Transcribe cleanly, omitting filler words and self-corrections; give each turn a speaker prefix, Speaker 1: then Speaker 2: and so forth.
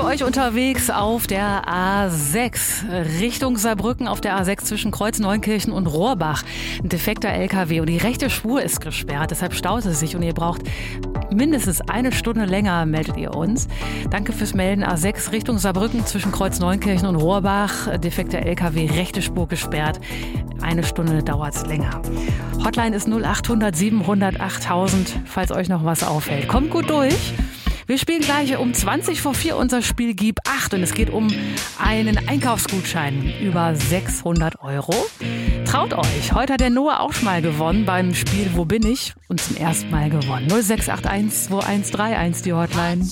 Speaker 1: für euch unterwegs auf der A6 Richtung Saarbrücken, auf der A6 zwischen Kreuzneunkirchen und Rohrbach. Ein defekter LKW und die rechte Spur ist gesperrt, deshalb staut es sich und ihr braucht mindestens eine Stunde länger, meldet ihr uns. Danke fürs Melden. A6 Richtung Saarbrücken zwischen Kreuzneunkirchen und Rohrbach, defekter LKW, rechte Spur gesperrt. Eine Stunde dauert es länger. Hotline ist 0800 700 8000, falls euch noch was auffällt. Kommt gut durch. Wir spielen gleich um 4:20 unser Spiel Gib 8 und es geht um einen Einkaufsgutschein über 600 €. Traut euch, heute hat der Noah auch schon mal gewonnen beim Spiel Wo bin ich? Und zum ersten Mal gewonnen. 0681 2131 die Hotline.